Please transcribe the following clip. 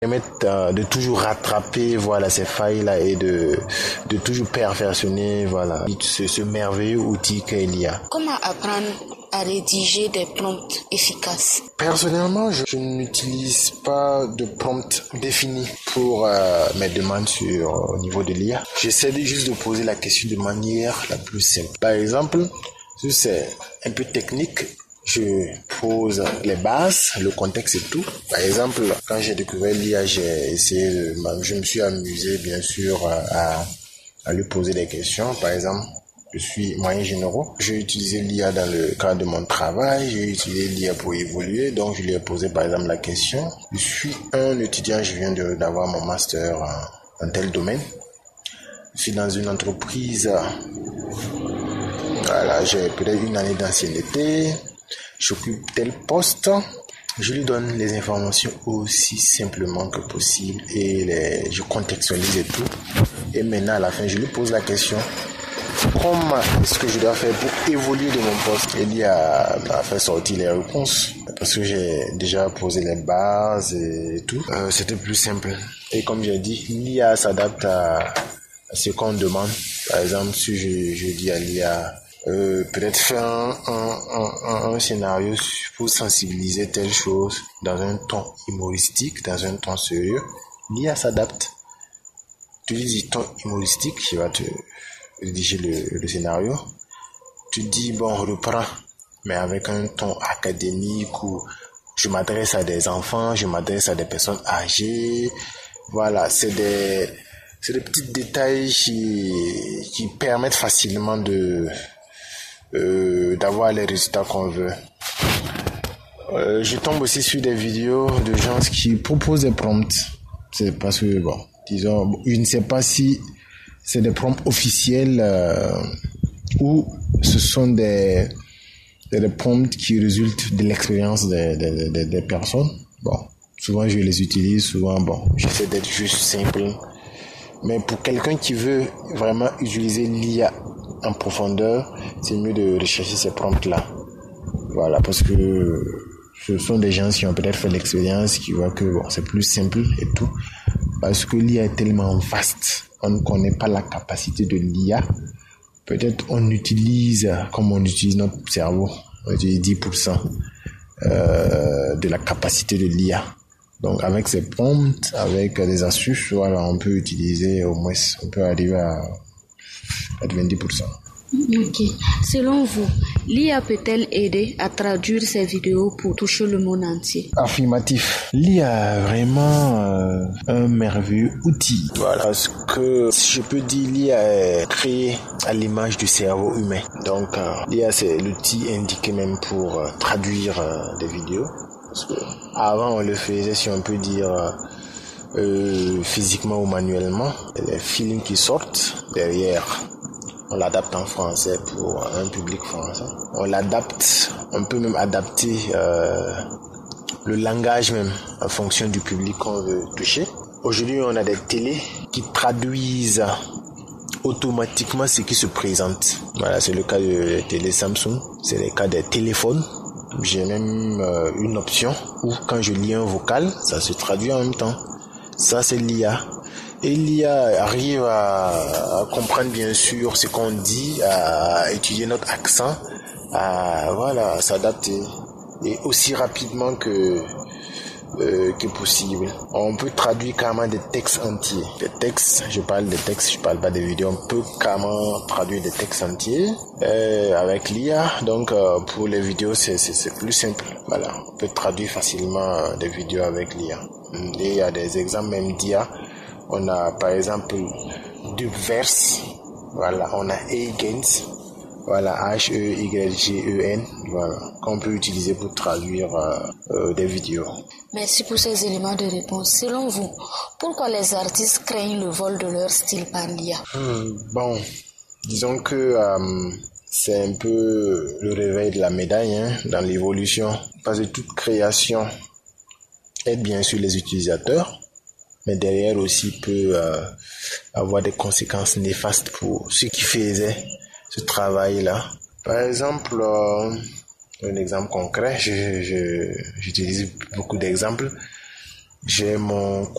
permettent de toujours rattraper ces failles-là et de toujours perfectionner ce merveilleux outil qu'est l'IA. Comment apprendre à rédiger des prompts efficaces? Personnellement, je n'utilise pas de prompt défini pour mes demandes au niveau de l'IA. J'essaie juste de poser la question de manière la plus simple. Par exemple, si c'est un peu technique, je pose les bases, le contexte et tout. Par exemple, quand j'ai découvert l'IA, je me suis amusé bien sûr à lui poser des questions. Par exemple, je suis moyen généraux. J'ai utilisé l'IA dans le cadre de mon travail. J'ai utilisé l'IA pour évoluer. Donc, je lui ai posé par exemple la question. Je suis un étudiant, je viens d'avoir mon master en tel domaine. Je suis dans une entreprise. J'ai peut-être une année d'ancienneté. J'occupe tel poste, je lui donne les informations aussi simplement que possible et je contextualise et tout. Et maintenant, à la fin, je lui pose la question, comment est-ce que je dois faire pour évoluer de mon poste? Et il a fait sortir les réponses parce que j'ai déjà posé les bases et tout. C'était plus simple. Et comme j'ai dit, l'IA s'adapte à ce qu'on demande. Par exemple, si je dis à l'IA, peut-être faire un scénario pour sensibiliser telle chose dans un ton humoristique, dans un ton sérieux, l'IA s'adapte. Tu lui dis ton humoristique, il va te rédiger le scénario. Tu dis bon, reprends, mais avec un ton académique où je m'adresse à des enfants, je m'adresse à des personnes âgées. Voilà, c'est des petits détails qui permettent facilement d'avoir les résultats qu'on veut. Je tombe aussi sur des vidéos de gens qui proposent des prompts. C'est parce que, disons, je ne sais pas si c'est des prompts officiels ou ce sont des prompts qui résultent de l'expérience des personnes. Souvent je les utilise, souvent, j'essaie d'être juste simple. Mais pour quelqu'un qui veut vraiment utiliser l'IA en profondeur, c'est mieux de rechercher ces prompts-là. Voilà, parce que ce sont des gens qui ont peut-être fait l'expérience, qui voient que c'est plus simple et tout. Parce que l'IA est tellement vaste, on ne connaît pas la capacité de l'IA. Peut-être on utilise, comme on utilise notre cerveau, on utilise 10% de la capacité de l'IA. Donc avec ces prompts, avec des astuces, on peut utiliser au moins, on peut arriver à 90%. Ok. Selon vous, l'IA peut-elle aider à traduire ces vidéos pour toucher le monde entier? Affirmatif. L'IA est vraiment un merveilleux outil. Voilà. Parce que, si je peux dire, l'IA est créée à l'image du cerveau humain. Donc, l'IA, c'est l'outil indiqué même pour traduire des vidéos. Parce que avant, on le faisait, si on peut dire, physiquement ou manuellement. Les films qui sortent derrière, on l'adapte en français pour un public français. On peut même adapter le langage même en fonction du public qu'on veut toucher. Aujourd'hui, on a des télés qui traduisent automatiquement ce qui se présente. Voilà, c'est le cas des télé Samsung, c'est le cas des téléphones. J'ai même une option où quand je lis un vocal, ça se traduit en même temps. Ça, c'est l'IA. Et l'IA arrive à comprendre bien sûr ce qu'on dit, à étudier notre accent, à s'adapter. Et aussi rapidement que possible. On peut traduire carrément des textes entiers. Des textes, je parle pas des vidéos. On peut carrément traduire des textes entiers avec l'IA. Donc pour les vidéos, c'est plus simple. Voilà, on peut traduire facilement des vidéos avec l'IA. Et il y a des exemples même d'IA. On a par exemple Dubverse. Voilà, on a Huygens. Voilà, Huygen, voilà, qu'on peut utiliser pour traduire des vidéos. Merci pour ces éléments de réponse. Selon vous, pourquoi les artistes craignent le vol de leur style par l'IA? Disons que c'est un peu le réveil de la médaille dans l'évolution. Parce que toute création aide bien sûr les utilisateurs, mais derrière aussi peut avoir des conséquences néfastes pour ceux qui faisaient ce travail-là. Par exemple, un exemple concret, j'utilise beaucoup d'exemples. J'ai mon